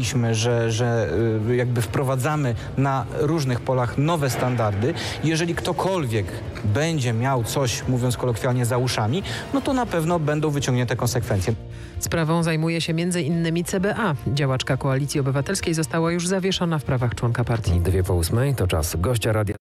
mówiliśmy, że jakby wprowadzamy na różnych polach nowe standardy. Jeżeli ktokolwiek będzie miał coś, mówiąc kolokwialnie, za uszami, no to na pewno będą wyciągnięte konsekwencje. Sprawą zajmuje się m.in. CBA. Działaczka Koalicji Obywatelskiej została już zawieszona w prawach członka partii. 2 po 8 to czas gościa radia.